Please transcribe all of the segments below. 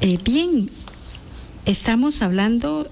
Bien, estamos hablando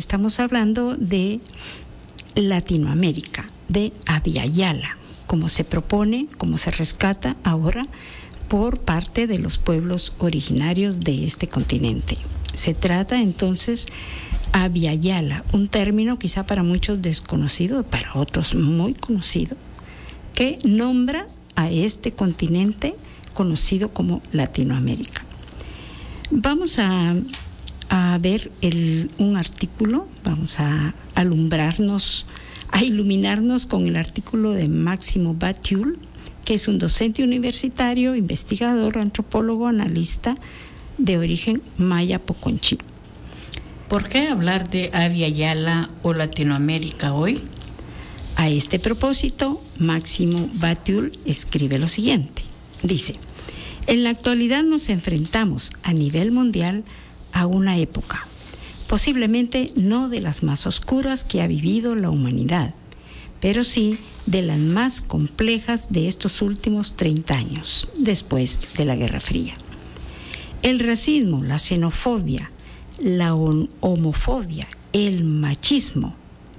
de Latinoamérica, de Abya Yala, como se propone, como se rescata ahora por parte de los pueblos originarios de este continente. Se trata entonces Abya Yala, un término quizá para muchos desconocido, para otros muy conocido, que nombra a este continente conocido como Latinoamérica. Vamos a ver un artículo, vamos a alumbrarnos, a iluminarnos con el artículo de Máximo Batiul, que es un docente universitario, investigador, antropólogo, analista de origen maya poconchí. ¿Por qué hablar de Abya Yala o Latinoamérica hoy? A este propósito, Máximo Batiul escribe lo siguiente. Dice: en la actualidad nos enfrentamos a nivel mundial a una época, posiblemente no de las más oscuras que ha vivido la humanidad, pero sí de las más complejas de estos últimos 30 años, después de la Guerra Fría. El racismo, la xenofobia, la homofobia, el machismo,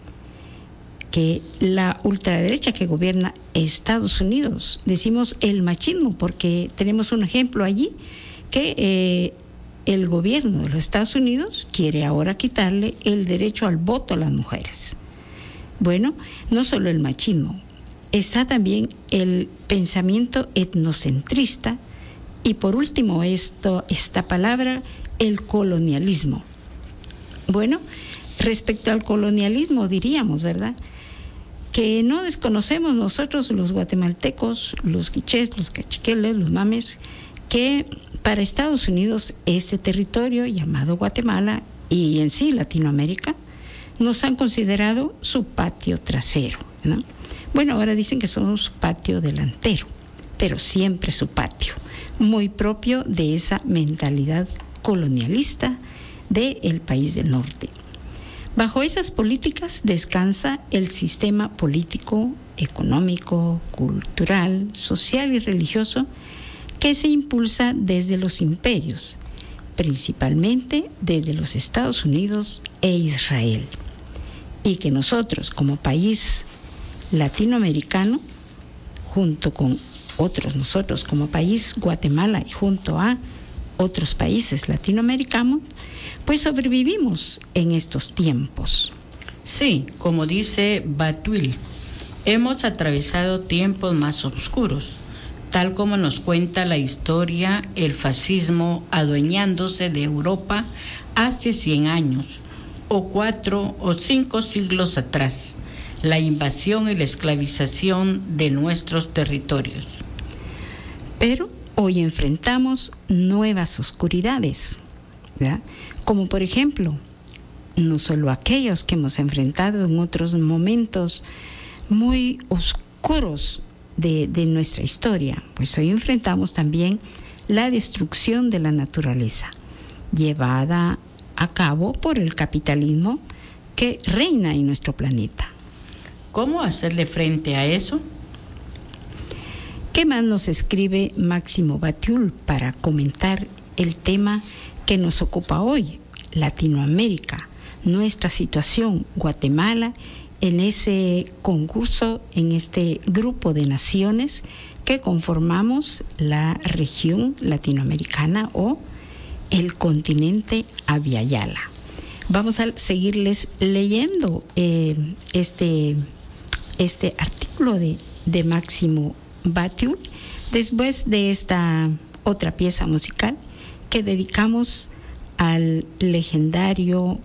que la ultraderecha que gobierna Estados Unidos, decimos el machismo porque tenemos un ejemplo allí que el gobierno de los Estados Unidos quiere ahora quitarle el derecho al voto a las mujeres. Bueno, no solo el machismo, está también el pensamiento etnocentrista y por último esta palabra, el colonialismo. Bueno, respecto al colonialismo diríamos, ¿verdad?, que no desconocemos nosotros los guatemaltecos, los quichés, los cachiqueles, los mames, que para Estados Unidos este territorio llamado Guatemala y en sí Latinoamérica nos han considerado su patio trasero, ¿no? Bueno, ahora dicen que somos su patio delantero, pero siempre su patio, muy propio de esa mentalidad colonialista del país del norte. Bajo esas políticas descansa el sistema político, económico, cultural, social y religioso que se impulsa desde los imperios, principalmente desde los Estados Unidos e Israel, y que nosotros como país latinoamericano, junto con otros nosotros como país Guatemala y junto a otros países latinoamericanos, pues sobrevivimos en estos tiempos. Sí, como dice Batiul, hemos atravesado tiempos más oscuros, tal como nos cuenta la historia, el fascismo adueñándose de Europa hace 100 años, o 4 o 5 siglos atrás, la invasión y la esclavización de nuestros territorios. Pero hoy enfrentamos nuevas oscuridades, ¿verdad? Como por ejemplo, no solo aquellos que hemos enfrentado en otros momentos muy oscuros de nuestra historia, pues hoy enfrentamos también la destrucción de la naturaleza, llevada a cabo por el capitalismo que reina en nuestro planeta. ¿Cómo hacerle frente a eso? ¿Qué más nos escribe Máximo Batiul para comentar el tema que nos ocupa hoy, Latinoamérica, nuestra situación, Guatemala, en ese concurso, en este grupo de naciones que conformamos la región latinoamericana o el continente Abya Yala? Vamos a seguirles leyendo este artículo de Máximo Batiul después de esta otra pieza musical que dedicamos al legendario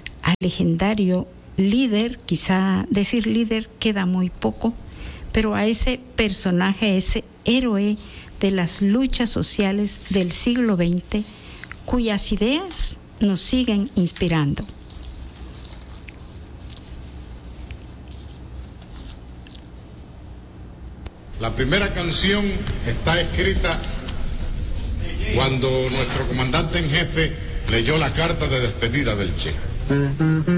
líder, quizá decir líder queda muy poco, pero a ese personaje, ese héroe de las luchas sociales del siglo XX, cuyas ideas nos siguen inspirando. La primera canción está escrita cuando nuestro comandante en jefe leyó la carta de despedida del Che.